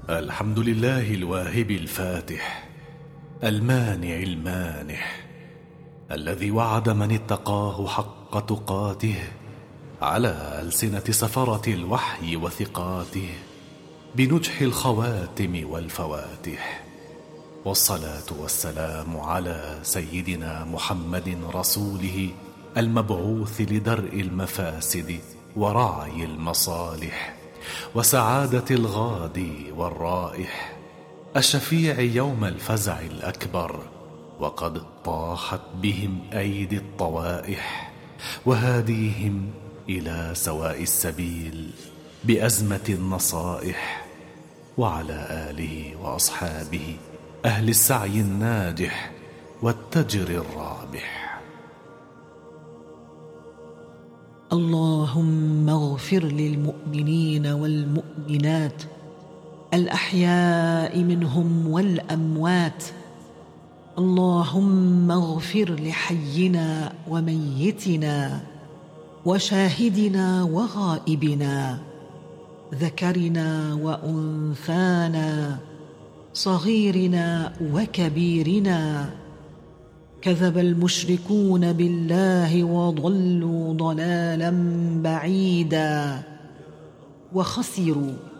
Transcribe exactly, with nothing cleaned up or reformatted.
الحمد لله الواهب الفاتح المانع المانح، الذي وعد من اتقاه حق تقاته على ألسنة سفرة الوحي وثقاته بنجح الخواتم والفواتح. والصلاة والسلام على سيدنا محمد رسوله المبعوث لدرء المفاسد ورعي المصالح وسعادة الغادي والرائح، الشفيع يوم الفزع الأكبر وقد طاحت بهم أيدي الطوائح، وهاديهم إلى سواء السبيل بأزمة النصائح، وعلى آله وأصحابه أهل السعي الناجح والتجر الرابح. اللهم اغفر للمؤمنين والمؤمنات الأحياء منهم والأموات. اللهم اغفر لحينا وميتنا وشاهدنا وغائبنا، ذكرنا وأنثانا، صغيرنا وكبيرنا. كذب المشركون بالله وضلوا ضلالا بعيدا، وخسروا